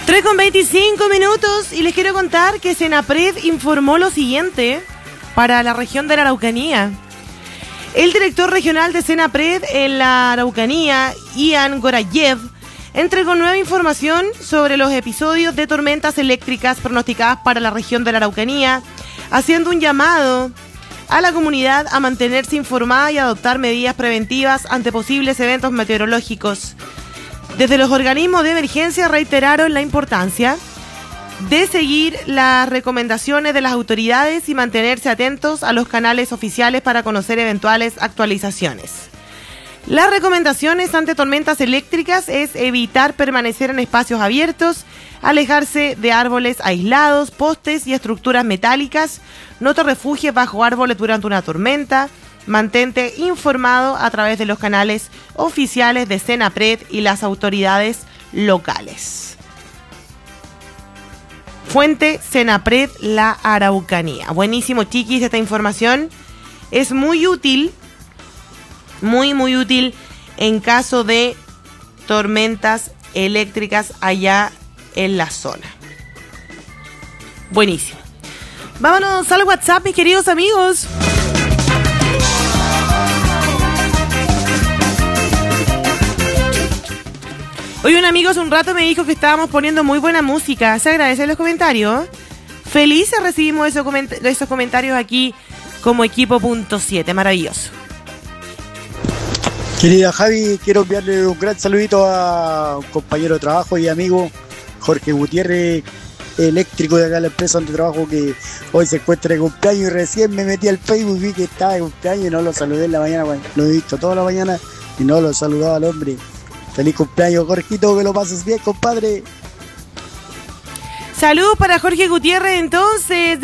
3:25 y les quiero contar que Senapred informó lo siguiente para la región de la Araucanía. El director regional de Senapred en la Araucanía, Ian Gorayev, entregó nueva información sobre los episodios de tormentas eléctricas pronosticadas para la región de la Araucanía, haciendo un llamado a la comunidad a mantenerse informada y adoptar medidas preventivas ante posibles eventos meteorológicos. Desde los organismos de emergencia reiteraron la importancia de seguir las recomendaciones de las autoridades y mantenerse atentos a los canales oficiales para conocer eventuales actualizaciones. Las recomendaciones ante tormentas eléctricas es evitar permanecer en espacios abiertos, alejarse de árboles aislados, postes y estructuras metálicas, no te refugies bajo árboles durante una tormenta, mantente informado a través de los canales oficiales de Senapred y las autoridades locales. Fuente Senapred La Araucanía. Buenísimo, chiquis, esta información es muy útil, muy útil en caso de tormentas eléctricas allá en la zona. Buenísimo. Vámonos al WhatsApp, mis queridos amigos. Hoy un amigo hace un rato me dijo que estábamos poniendo muy buena música. Se agradecen los comentarios. Felices recibimos esos comentarios aquí como equipo .7. Maravilloso. Querida Javi, quiero enviarle un gran saludito a un compañero de trabajo y amigo, Jorge Gutiérrez, eléctrico de acá en la empresa donde trabajo, que hoy se encuentra de cumpleaños y recién me metí al Facebook, vi que estaba de cumpleaños y no lo saludé en la mañana, bueno, lo he visto toda la mañana y no lo saludaba al hombre. Feliz cumpleaños, Jorgito, que lo pases bien, compadre. Saludos para Jorge Gutiérrez, entonces.